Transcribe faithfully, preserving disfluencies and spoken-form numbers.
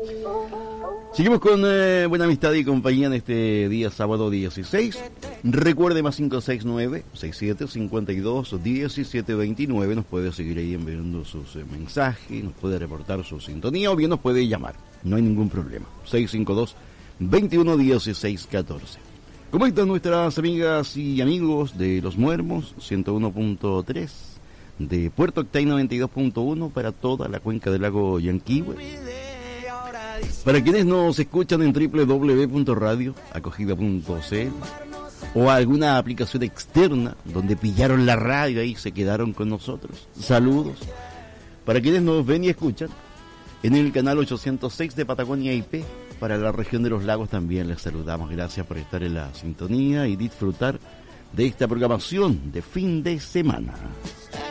Seguimos con eh, buena amistad y compañía en este día sábado dieciséis. Recuerde más cinco seis nueve, seis siete cinco dos, uno siete dos nueve. Nos puede seguir ahí enviando sus eh, mensajes, nos puede reportar su sintonía o bien nos puede llamar. No hay ningún problema. seis cinco dos, veintiuno dieciséis catorce. ¿Cómo están nuestras amigas y amigos de Los Muermos ciento uno punto tres, de Puerto Octay noventa y dos punto uno para toda la cuenca del lago Yanquihue? Para quienes nos escuchan en doble u doble u doble u punto radio acogida punto c l o alguna aplicación externa donde pillaron la radio y se quedaron con nosotros, saludos. Para quienes nos ven y escuchan en el canal ochocientos seis de Patagonia I P para la región de los lagos, también les saludamos. Gracias por estar en la sintonía y disfrutar de esta programación de fin de semana.